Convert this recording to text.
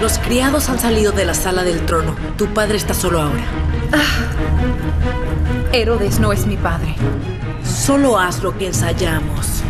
Los criados han salido de la sala del trono. Tu padre está solo ahora. Herodes no es mi padre. Solo haz lo que ensayamos.